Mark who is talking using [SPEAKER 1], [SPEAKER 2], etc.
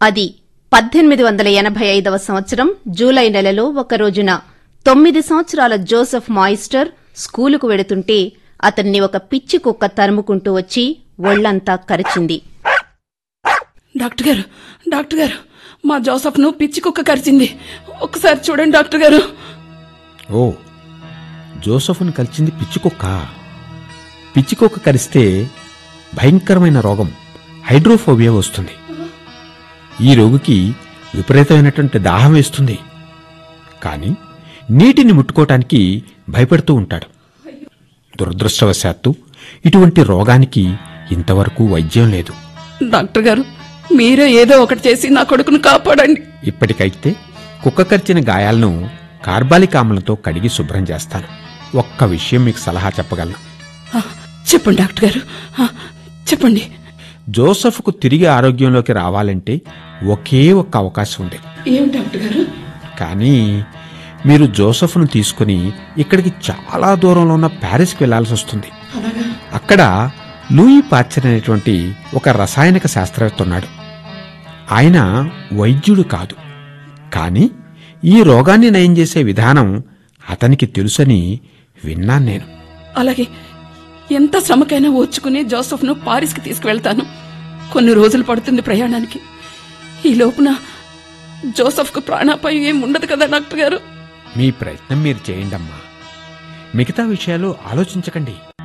[SPEAKER 1] అది 1885వ సంవత్సరం జూలై నెలలో ఒక రోజున 9 సంవత్సరాల జోసెఫ్ మాయిస్టర్ స్కూలుకు వెడుతుంటే అతన్ని ఒక పిచ్చి కుక్క తరుముకుంటూ వచ్చి ఒళ్లంతా కరిచింది.
[SPEAKER 2] డాక్టర్ గారు, మా జోసెఫ్ను పిచ్చి కుక్క కరిచింది. ఒక్కసారి చూడండి డాక్టర్ గారు.
[SPEAKER 3] ఓ, జోసెఫ్ను కలిసింది పిచ్చికుక్క. పిచ్చికుక్క కరిస్తే భయంకరమైన రోగం హైడ్రోఫోబియా వస్తుంది. ఈ రోగికి విపరీతమైనటువంటి దాహం వేస్తుంది, కాని నీటిని ముట్టుకోవటానికి భయపడుతూ ఉంటాడు. దురదృష్టవశాత్తు ఇటువంటి రోగానికి ఇంతవరకు వైద్యం లేదు.
[SPEAKER 2] డాక్టర్ గారు, మీరే ఏదో ఒకటి చేసి నా కొడుకును కాపాడండి.
[SPEAKER 3] ఇప్పటికైతే కుక్క కరిచిన గాయాలను కార్బాలిక్ ఆమ్లంతో కడిగి శుభ్రం చేస్తాను. ఒక్క విషయం మీకు సలహా చెప్పగలను.
[SPEAKER 2] చెప్పండి డాక్టర్ గారు, చెప్పండి.
[SPEAKER 3] జోసెఫ్కు తిరిగి ఆరోగ్యంలోకి రావాలంటే ఒకే ఒక్క అవకాశం ఉంది.
[SPEAKER 2] ఏం డాక్టర్ గారు?
[SPEAKER 3] కానీ మీరు జోసెఫ్ను తీసుకుని ఇక్కడికి చాలా దూరంలో ఉన్న ప్యారిస్కి వెళ్లాల్సి వస్తుంది. అక్కడ లూయి పాశ్చర్ అనేటువంటి ఒక రసాయనిక శాస్త్రవేత్త ఉన్నాడు. ఆయన వైద్యుడు కాదు, కానీ ఈ రోగాన్ని నయం చేసే విధానం అతనికి తెలుసని విన్నాను నేను.
[SPEAKER 2] అలాగే, ఎంత శ్రమకైనా ఓర్చుకుని జోసెఫ్ను పారిస్కి తీసుకువెళ్తాను. కొన్ని రోజులు పడుతుంది ప్రయాణానికి. ఈ లోపున జోసెఫ్కు ప్రాణాపాయం ఏం ఉండదు కదా డాక్టర్ గారు?
[SPEAKER 3] మీ ప్రయత్నం మీరు చేయండమ్మా. మిగతా విషయాలు ఆలోచించకండి.